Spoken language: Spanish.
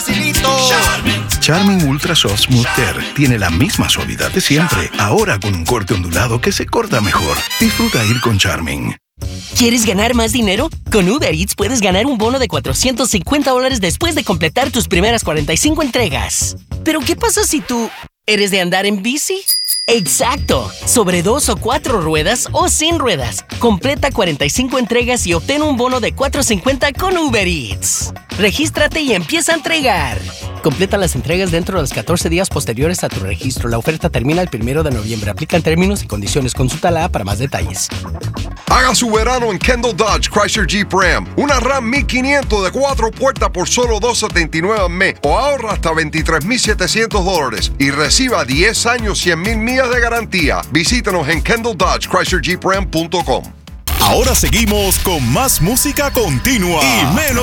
facilito. Charmin Ultra Soft Smooth Care tiene la misma suavidad de siempre, ahora con un corte ondulado que se corta mejor. Disfruta ir con Charmin. ¿Quieres ganar más dinero? Con Uber Eats puedes ganar un bono de $450 después de completar tus primeras 45 entregas. ¿Pero qué pasa si tú eres de andar en bici? ¡Exacto! Sobre 2 o 4 ruedas o sin ruedas. Completa 45 entregas y obtén un bono de $450 con Uber Eats. Regístrate y empieza a entregar. Completa las entregas dentro de los 14 días posteriores a tu registro. La oferta termina el 1 de noviembre. Aplican términos y condiciones. Consulta la para más detalles. Haga su verano en Kendall Dodge Chrysler Jeep Ram. Una Ram 1500 de 4 puertas por solo $279 al mes o ahorra hasta $23,700 y reciba 10 años, 100,000 millas de garantía. Visítanos en KendallDodge ChryslerJeepRam.com. Ahora seguimos con más música continua y menos